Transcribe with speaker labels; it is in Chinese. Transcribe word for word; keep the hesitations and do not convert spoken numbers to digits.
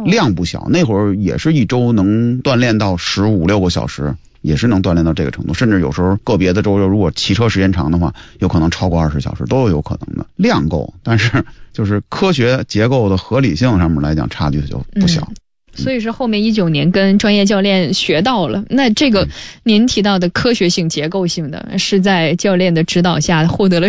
Speaker 1: 量不小，那会儿也是一周能锻炼到十五六个小时，也是能锻炼到这个程度，甚至有时候个别的周如果骑车时间长的话，有可能超过二十小时都有可能的。量够，但是就是科学结构的合理性上面来讲，差距就不小。
Speaker 2: 嗯所以是后面一九年跟专业教练学到了。那这个您提到的科学性、结构性的，是在教练的指导下获得了